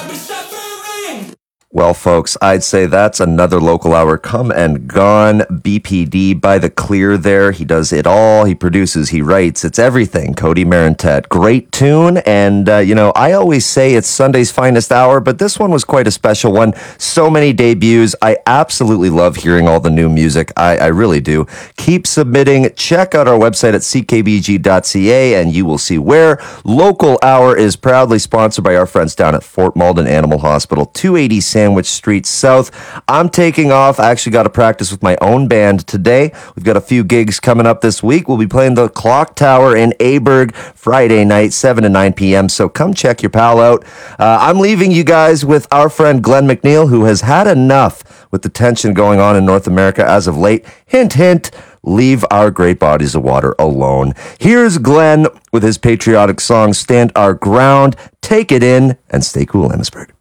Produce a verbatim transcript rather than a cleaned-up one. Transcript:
Well, folks, I'd say that's another local hour come and gone. B P D by the clear there. He does it all. He produces, he writes. It's everything. Cody Marentet. Great tune. And, uh, you know, I always say it's Sunday's finest hour, but this one was quite a special one. So many debuts. I absolutely love hearing all the new music. I, I really do. Keep submitting. Check out our website at c k b g dot c a and you will see where. Local Hour is proudly sponsored by our friends down at Fort Malden Animal Hospital, two eighty Sandwich Street South. I'm taking off. I actually got to practice with my own band today. We've got a few gigs coming up this week. We'll be playing the Clock Tower in Aberg Friday night, seven to nine p.m. So come check your pal out. Uh, I'm leaving you guys with our friend Glenn McNeil, who has had enough with the tension going on in North America as of late. Hint, hint. Leave our great bodies of water alone. Here's Glenn with his patriotic song, Stand Our Ground. Take it in and stay cool, Amherstburg.